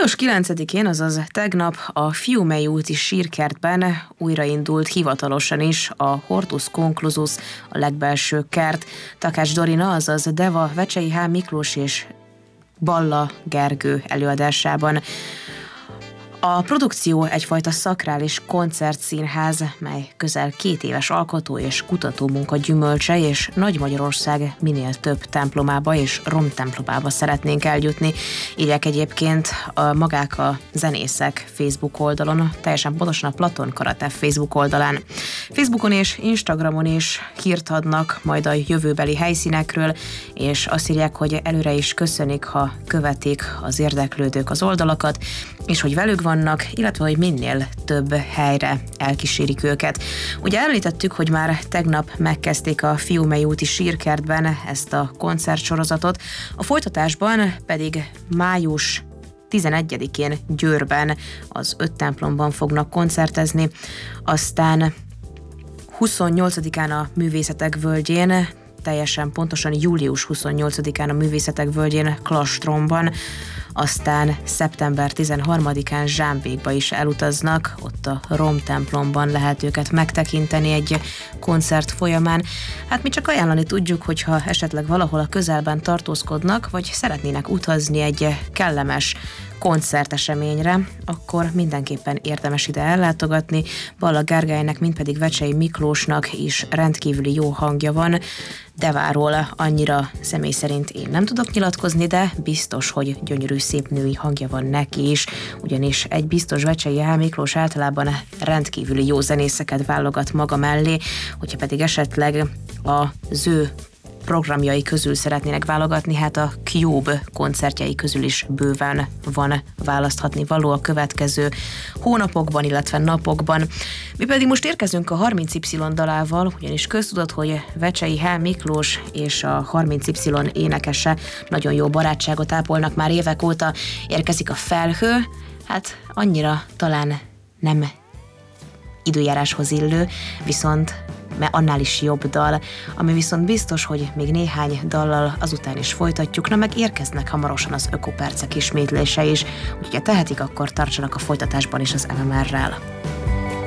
Május 9-én, azaz tegnap a Fiumei úti sírkertben újraindult hivatalosan is a Hortus Conclusus, a legbelső kert. Takács Dorina, azaz Deva, Vecsei H. Miklós és Balla Gergő előadásában. A produkció egyfajta szakrális koncertszínház, mely közel 2 éves alkotó és kutatómunka gyümölcse, és Nagy-Magyarország minél több templomába és romtemplomába szeretnénk eljutni. Írják egyébként magák a zenészek Facebook oldalon, teljesen pontosan a Platon Karate Facebook oldalán. Facebookon és Instagramon is hírt adnak majd a jövőbeli helyszínekről, és azt írják, hogy előre is köszönik, ha követik az érdeklődők az oldalakat, és hogy velük vannak, illetve hogy minél több helyre elkísérik őket. Ugye említettük, hogy már tegnap megkezdték a Fiumei úti sírkertben ezt a koncertsorozatot, a folytatásban pedig május 11-én Győrben az 5 templomban fognak koncertezni, aztán 28-án a Művészetek Völgyén, teljesen pontosan július 28-án a Művészetek Völgyén Klastromban, aztán szeptember 13-án Zsámbékba is elutaznak, ott a Rom templomban lehet őket megtekinteni egy koncert folyamán. Hát mi csak ajánlani tudjuk, hogyha esetleg valahol a közelben tartózkodnak, vagy szeretnének utazni egy kellemes koncerteseményre, akkor mindenképpen érdemes ide ellátogatni. Balla Gergelynek, mint pedig Vecsei Miklósnak is rendkívüli jó hangja van. Deváról annyira személy szerint én nem tudok nyilatkozni, de biztos, hogy gyönyörű szép női hangja van neki is, ugyanis egy biztos, Vecsei H. Miklós általában rendkívüli jó zenészeket válogat maga mellé, hogyha pedig esetleg az ő programjai közül szeretnének válogatni, hát a Cube koncertjei közül is bőven van választhatni való a következő hónapokban, illetve napokban. Mi pedig most érkezünk a 30Y dalával, ugyanis köztudott, hogy Vecsei H. Miklós és a 30Y énekese nagyon jó barátságot ápolnak már évek óta. Érkezik a Felhő, hát annyira talán nem időjáráshoz illő, viszont annál is jobb dal, ami viszont biztos, hogy még néhány dallal azután is folytatjuk, na meg érkeznek hamarosan az ökopercek ismétlése is, úgyhogy ha tehetik, akkor tartsanak a folytatásban is az MMR-rel.